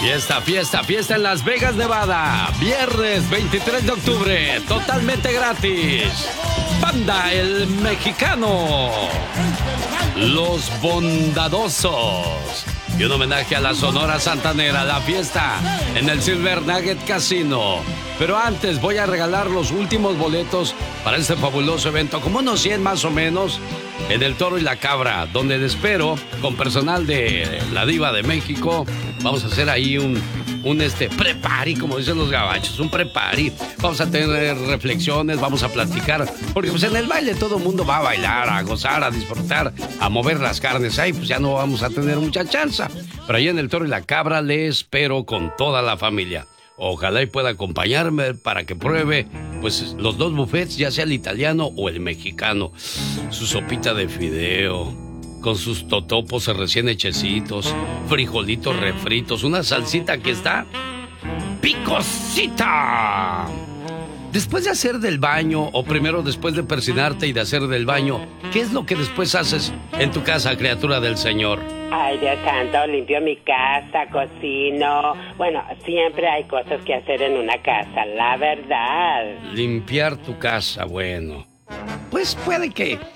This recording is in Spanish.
Fiesta, fiesta, fiesta en Las Vegas, Nevada. Viernes 23 de octubre, totalmente gratis. Banda El Mexicano. Los Bondadosos. Y un homenaje a la Sonora Santanera, la fiesta en el Silver Nugget Casino. Pero antes voy a regalar los últimos boletos para este fabuloso evento, como unos 100 más o menos, en El Toro y la Cabra, donde les espero con personal de la Diva de México. Vamos a hacer ahí un pre-party, como dicen los gabachos, un pre-party. Vamos a tener reflexiones, vamos a platicar, porque pues en el baile todo el mundo va a bailar, a gozar, a disfrutar, a mover las carnes. Ahí pues ya no vamos a tener mucha chance. Pero ahí en El Toro y la Cabra le espero con toda la familia. Ojalá y pueda acompañarme para que pruebe pues los dos buffets, ya sea el italiano o el mexicano. Su sopita de fideo, con sus totopos recién hechecitos, frijolitos refritos, una salsita que está picosita. Después de hacer del baño, o primero después de persinarte y de hacer del baño, ¿qué es lo que después haces en tu casa, criatura del Señor? Ay, Dios santo, limpio mi casa, cocino. Bueno, siempre hay cosas que hacer en una casa, la verdad. Limpiar tu casa, bueno. Pues puede que